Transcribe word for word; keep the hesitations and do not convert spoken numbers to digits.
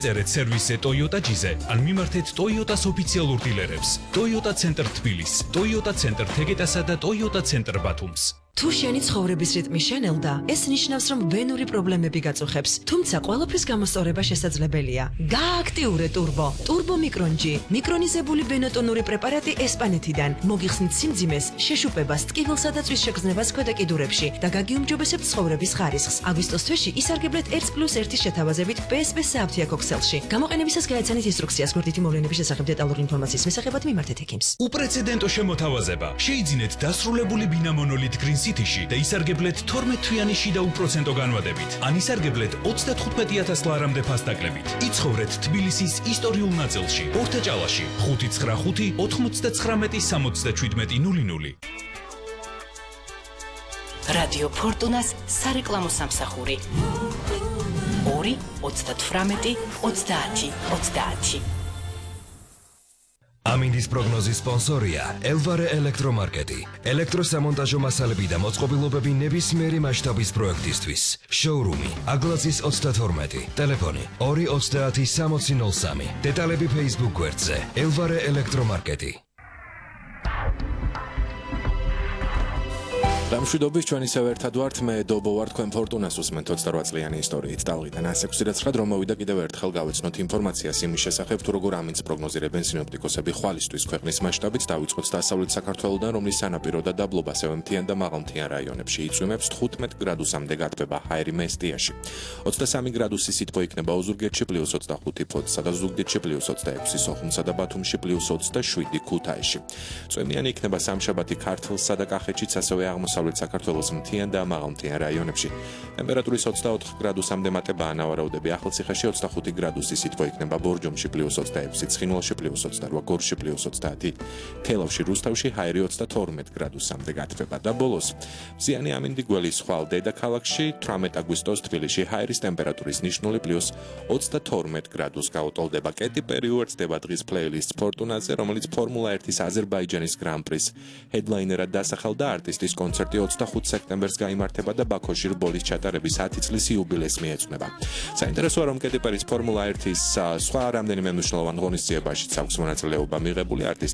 წერეთ სერვისზე Toyota G-ზე, ან მიმართეთ Toyota-s ოფიციალურ დილერებს. Toyota Center თბილისს, Toyota Center თეგეტასა და Toyota Center ბათუმს. თუ შენი ცხოვრების რიტმი შენელდა, ეს ნიშნავს, რომ ვენური პრობლემები გაწუხებს. თუმცა ყველაფრის გამოსწორება შესაძლებელია. გააქტიურე ტურბო. ტურბო მიკრონჯი. მიკრონიზებული ბენოტონური პრეპარატი ესპანეთიდან. მოგიხსნით სიმძიმეს, შეშუპებას, ტკივილსა და წვის შეგრძნებას ქვედა კიდურებში და გაგიუმჯობესებთ ცხოვრების ხარისხს. აგვისტოს თვეში ისარგებლეთ ერთ პლუს ერთის შეთავაზებით პე ეს პე სააფთიაქო ქსელში. გამოყენებისას გაეცანით ინსტრუქციას გვერდითი მოვლენების შესახებ დეტალური ინფორმაციის მისაღებად მიმართეთ ექიმს. უპრეცედენტო შემოთავაზება. შეიძინეთ დასრულებული ბინა მონოლით Green City-ში და ისარგებლეთ თორმეტ თვიანი შიდა უპროცენტო განვადებით. ან ისარგებლეთ ოცდათხუთმეტი ათას ლარამდე ფასდაკლებით. იცხოვრეთ თბილისის ისტორიულ ნაწილში, ორთაჭალაში, ხუთი ცხრა ხუთი ოთხმოცდაცხრამეტი სამოცდაჩვიდმეტი ნული ნული. რადიო ფორტუნას სარეკლამო სამსახური. ორი ოცდათვრამეტი ოცდაათი ოცდაათი. ამინდის პროგნოზის სპონსორია ელვარე ელექტრომარკეტი. ელექტროსამონტაჟო მასალები და მოწყობილობები ნებისმიერი მასშტაბის პროექტისთვის. შოურუმი აგლაზის ოცდათორმეტი. ტელეფონი ორი ოცდაათი სამოცი ნული სამი. დეტალები Facebook გვერდზე ელვარე ელექტრომარკეტი. გამშვიდობის ჩვენ ისევ ერთად ვართ, მე დობო ვარ, თქვენ ფორტუნას უსმენთ ოცდარვა წლიანი ისტორიით ტალღიდან ასი ექვსი რიცხვად რომ მოვიდა კიდევ ერთხელ გავეცნოთ ინფორმაციას იმის შესახებ, თუ როგორ ამინდს პროგნოზირებენ სინოპტიკოსები ხვალისთვის ქვეყნის მასშტაბით დავიწყოთ დასავლეთ საქართველოდან, რომლის სანაპირო და დაბლობა სევემთიან და მაღალმთიან რაიონებში იწვიმებს თხუთმეტ გრადუსამდე გათბება ჰაერი მესტიაში. ოცდასამი გრადუსი სითბო იქნება ოზურგეთში პლუს ოცდახუთი ფოთსა და ზუგდიდში პლუს ოცდაექვსი სოხუმსა და ბათუმში პლუს ოცდაშვიდი ქუთაისში. წვიმიანი იქნება სამშაბათი ქართლსა და კახეთშიც, ასევე აღმოსავლეთ საქართველოს მთიან და მაღალმთიან რაიონებში. ტემპერატურის ოცდაოთხ გრადუსამდე მატება ანავარაუდები. ახალციხეში ოცდახუთი გრადუსი სითბო იქნება, ბორჯომში პლუს ოცდაექვსი, ცხინვალში პლუს ოცდარვა, გორში პლუს ოცდაათი, თელავში, რუსთავში ჰაერი ოცდათორმეტ გრადუსამდე გათბება და ბოლოს მზიანი ამინდი გველის ხვალ დედაქალაქში თვრამეტ აგვისტოს თბილისში ჰაერის ტემპერატურის ნიშნული პლუს ოცდათორმეტ გრადუს გაუტოლდება. კეტი პერი უერთდება დღის პლეილისტს ფორტუნაზე, რომელიც ფორმულა ერთის აზერბაიჯანის გრან-პრის ჰედლაინერად დასახელდა. არტისტის კონცერტი ოცდახუთი სექტემბერს გაიმართება და ბაქოში რბოლის ჩატარების ათი წლის იუბილეს მიეძღვნება. საინტერესოა, რომ კეტი პერის ფორმულა ერთის სხვა რამდენიმე მნიშვნელოვან ღონისძიებაშიც აქვს მონაწილეობა მიღებული. არტისტი